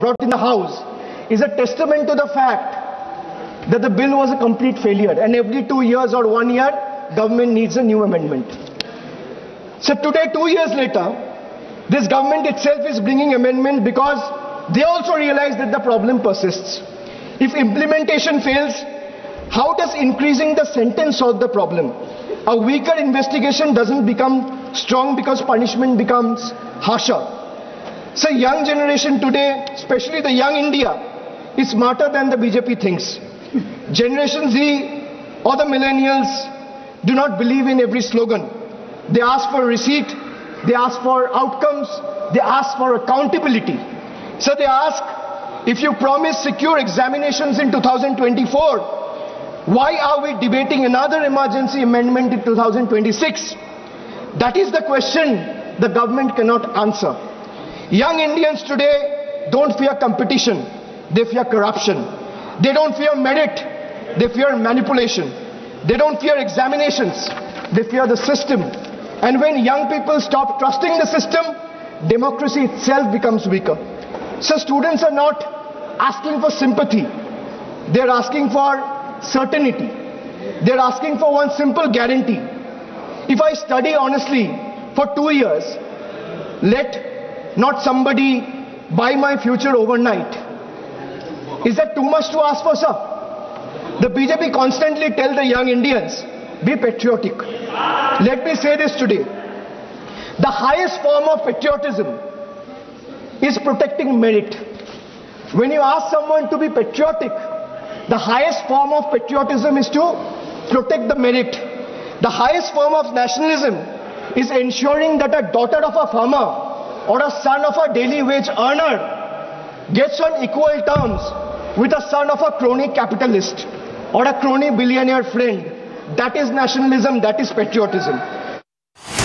brought in the House is a testament to the fact that the bill was a complete failure, and every 2 years or 1 year, government needs a new amendment. So today, 2 years later, this government itself is bringing amendment because they also realize that the problem persists. If implementation fails, how does increasing the sentence solve the problem? A weaker investigation doesn't become strong because punishment becomes harsher. So young generation today, especially the young India, is smarter than the BJP thinks. Generation Z or the millennials do not believe in every slogan. They ask for receipt, they ask for outcomes, they ask for accountability. So they ask, if you promise secure examinations in 2024, why are we debating another emergency amendment in 2026? That is the question the government cannot answer. Young Indians today don't fear competition, they fear corruption. They don't fear merit, they fear manipulation. They don't fear examinations, they fear the system. And when young people stop trusting the system, democracy itself becomes weaker. So students are not asking for sympathy, they're asking for certainty. They're asking for one simple guarantee. If I study honestly for 2 years, let not somebody buy my future overnight. Is that too much to ask for, sir? The BJP constantly tell the young Indians, be patriotic. Let me say this today. The highest form of patriotism is protecting merit. When you ask someone to be patriotic, the highest form of patriotism is to protect the merit. The highest form of nationalism is ensuring that a daughter of a farmer or a son of a daily wage earner gets on equal terms with a son of a crony capitalist or a crony billionaire friend. That is nationalism, that is patriotism.